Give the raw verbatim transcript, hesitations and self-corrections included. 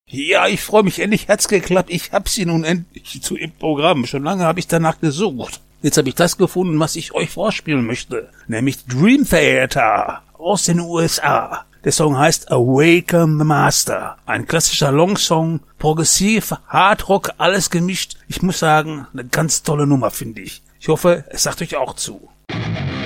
Ja, ich freue mich endlich, hat's geklappt. Ich hab sie nun endlich zu im Programm. Schon lange habe ich danach gesucht. Jetzt habe ich das gefunden, was ich euch vorspielen möchte. Nämlich Dream Theater aus den U S A. Der Song heißt Awaken the Master. Ein klassischer Longsong, progressiv, Hardrock, alles gemischt. Ich muss sagen, eine ganz tolle Nummer, finde ich. Ich hoffe, es sagt euch auch zu.